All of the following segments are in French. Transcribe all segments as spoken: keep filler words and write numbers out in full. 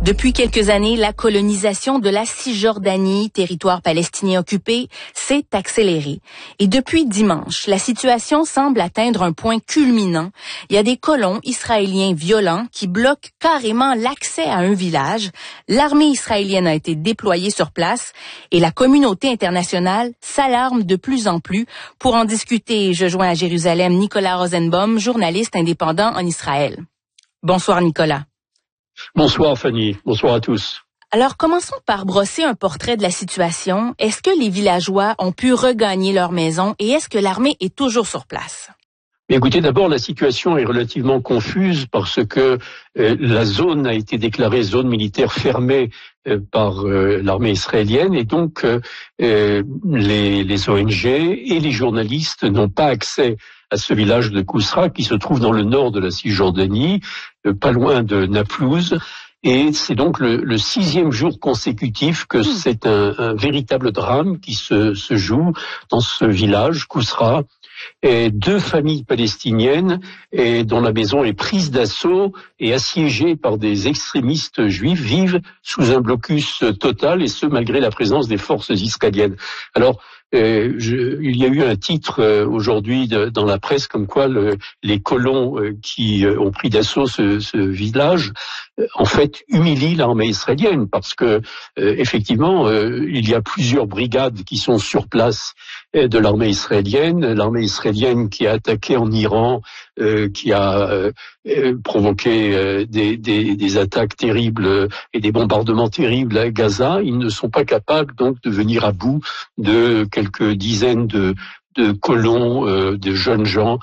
Depuis quelques années, la colonisation de la Cisjordanie, territoire palestinien occupé, s'est accélérée. Et depuis dimanche, la situation semble atteindre un point culminant. Il y a des colons israéliens violents qui bloquent carrément l'accès à un village. L'armée israélienne a été déployée sur place et la communauté internationale s'alarme de plus en plus. Pour en discuter, je joins à Jérusalem Nicolas Rosenbaum, journaliste indépendant en Israël. Bonsoir Nicolas. Bonsoir Fanny, bonsoir à tous. Alors, commençons par brosser un portrait de la situation. Est-ce que les villageois ont pu regagner leur maison et est-ce que l'armée est toujours sur place? Mais écoutez, d'abord, la situation est relativement confuse parce que euh, la zone a été déclarée zone militaire fermée euh, par euh, l'armée israélienne et donc euh, euh, les, les O N G et les journalistes n'ont pas accès à ce village de Kousra qui se trouve dans le nord de la Cisjordanie, euh, pas loin de Naplouse. Et c'est donc le, le sixième jour consécutif que c'est un, un véritable drame qui se, se joue dans ce village, Kousra. Et deux familles palestiniennes et dont la maison est prise d'assaut et assiégée par des extrémistes juifs vivent sous un blocus total et ce malgré la présence des forces israéliennes. Alors, euh, je, il y a eu un titre euh, aujourd'hui de, dans la presse comme quoi le, les colons euh, qui euh, ont pris d'assaut ce, ce village euh, en fait humilient l'armée israélienne parce que euh, effectivement euh, il y a plusieurs brigades qui sont sur place euh, de l'armée israélienne, l'armée israélienne qui a attaqué en Iran, euh, qui a euh, euh, provoqué euh, des, des, des attaques terribles et des bombardements terribles à Gaza. Ils ne sont pas capables donc de venir à bout de quelques dizaines de, de colons, euh, de jeunes gens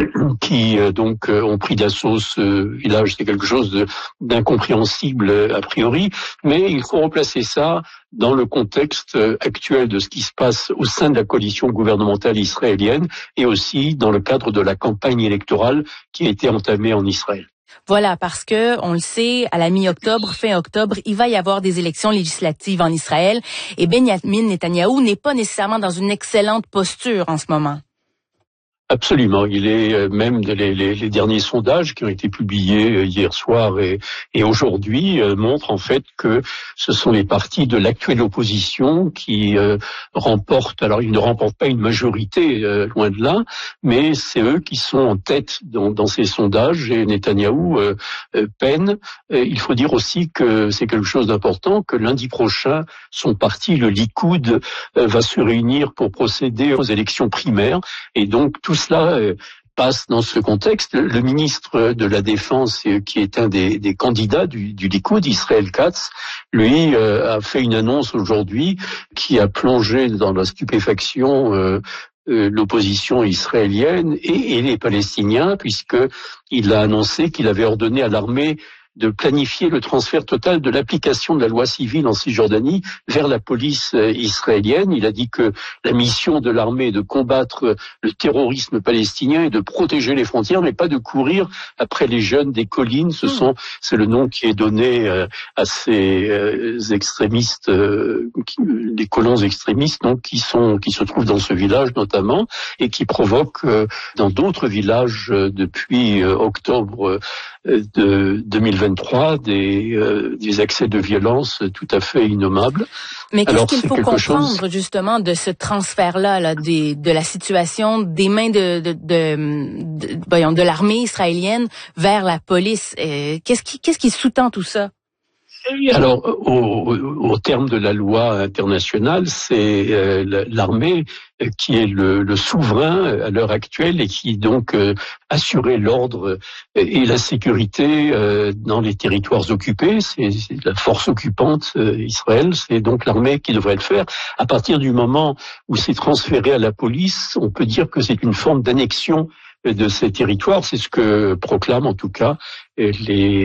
qui euh, donc euh, ont pris d'assaut ce village. C'est quelque chose de, d'incompréhensible a priori, mais il faut replacer ça dans le contexte actuel de ce qui se passe au sein de la coalition gouvernementale israélienne et aussi dans le cadre de la campagne électorale qui a été entamée en Israël. Voilà, parce que, on le sait, à la mi-octobre, fin octobre, il va y avoir des élections législatives en Israël et Benyamin Netanyahou n'est pas nécessairement dans une excellente posture en ce moment. Absolument. Il est même les, les, les derniers sondages qui ont été publiés hier soir et, et aujourd'hui euh, montrent en fait que ce sont les partis de l'actuelle opposition qui euh, remportent. Alors ils ne remportent pas une majorité, euh, loin de là, mais c'est eux qui sont en tête dans, dans ces sondages et Netanyahou euh, euh, peine. Et il faut dire aussi que c'est quelque chose d'important que lundi prochain, son parti, le Likoud, euh, va se réunir pour procéder aux élections primaires et donc tout cela passe dans ce contexte. Le ministre de la Défense, qui est un des, des candidats du, du Likoud, Israël Katz, lui a fait une annonce aujourd'hui qui a plongé dans la stupéfaction euh, euh, l'opposition israélienne et, et les Palestiniens, puisqu'il a annoncé qu'il avait ordonné à l'armée de planifier le transfert total de l'application de la loi civile en Cisjordanie vers la police israélienne. Il a dit que la mission de l'armée est de combattre le terrorisme palestinien et de protéger les frontières, mais pas de courir après les jeunes des collines. Ce sont, c'est le nom qui est donné à ces extrémistes, les colons extrémistes, donc qui sont, qui se trouvent dans ce village notamment et qui provoquent dans d'autres villages depuis octobre de deux mille vingt-trois des, euh, des accès de violence tout à fait innommables. Mais qu'est-ce Alors, qu'il faut comprendre chose... justement de ce transfert-là, là, des, de la situation des mains de, de, de, de, voyons, de l'armée israélienne vers la police? Euh, qu'est-ce qui, qu'est-ce qui sous-tend tout ça? Alors, au, au terme de la loi internationale, c'est euh, l'armée qui est le, le souverain à l'heure actuelle et qui donc euh, assurait l'ordre et la sécurité euh, dans les territoires occupés. C'est, c'est la force occupante euh, Israël, c'est donc l'armée qui devrait le faire. À partir du moment où c'est transféré à la police, on peut dire que c'est une forme d'annexion de ces territoires. C'est ce que proclament en tout cas les